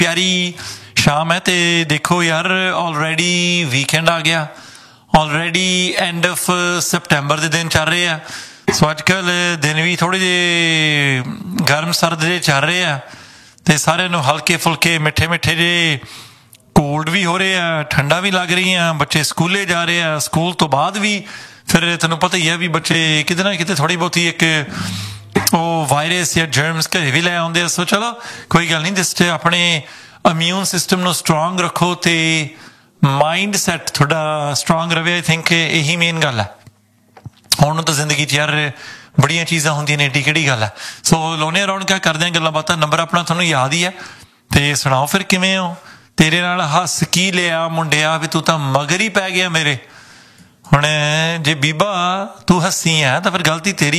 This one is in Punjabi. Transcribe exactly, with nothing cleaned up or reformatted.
प्यारी शाम है तो देखो यार ऑलरेडी वीकेंड आ गया ऑलरेडी एंड ऑफ सितंबर के दिन चल रहे हैं सो अजकल दिन भी थोड़े जे गर्म सर्द जे चल रहे हैं तो सारे हल्के फुल्के मिठे मिठे जे कोल्ड भी हो रहे हैं ठंडा भी लग रही हैं बच्चे स्कूले जा रहे हैं स्कूल तो बाद भी फिर तेन पता ही है भी बच्चे किते ना किते थोड़ी बहुती एक ਉਹ ਵਾਇਰਸ ਜਾਂ ਜਰਮਸ ਘਰੇ ਵੀ ਲੈ ਆਉਂਦੇ ਆ ਸੋ ਚਲੋ ਕੋਈ ਗੱਲ ਨਹੀਂ ਜਿਸ 'ਚ ਆਪਣੇ ਇਮਿਊਨ ਸਿਸਟਮ ਨੂੰ ਸਟਰੋਂਗ ਰੱਖੋ ਤੇ ਮਾਈਂਡ ਸੈਟ ਤੁਹਾਡਾ ਸਟਰੋਂਗ ਰਵੇ ਆਈ ਥਿੰਕ ਇਹੀ ਮੇਨ ਗੱਲ ਹੈ ਹੁਣ ਤਾਂ ਜ਼ਿੰਦਗੀ 'ਚ ਯਾਰ ਬੜੀਆਂ ਚੀਜ਼ਾਂ ਹੁੰਦੀਆਂ ਨੇ ਏਡੀ ਕਿਹੜੀ ਗੱਲ ਹੈ ਸੋ ਲੋਨੇ ਅਰਾਊਂਡ ਕਿਆ ਕਰਦੇ ਹਾਂ ਗੱਲਾਂ ਬਾਤਾਂ ਨੰਬਰ ਆਪਣਾ ਤੁਹਾਨੂੰ ਯਾਦ ਹੀ ਹੈ ਤੇ ਸੁਣਾਓ ਫਿਰ ਕਿਵੇਂ ਹੋ ਤੇਰੇ ਨਾਲ ਹੱਸ ਕੀ ਲਿਆ ਮੁੰਡਿਆ ਵੀ ਤੂੰ ਤਾਂ ਮਗਰ ਹੀ ਪੈ ਗਿਆ ਮੇਰੇ ਹੁਣ ਜੇ ਬੀਬਾ ਤੂੰ ਹੱਸੀ ਹੈ ਤਾਂ ਫਿਰ ਗਲਤੀ ਤੇਰੀ